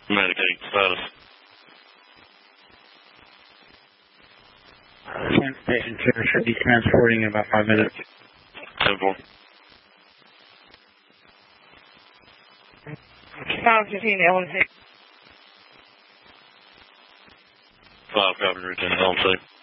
Medicaid status. Station 2 should be transporting in about 5 minutes. 10-4. 515 LNC. 5 copy, return home safe.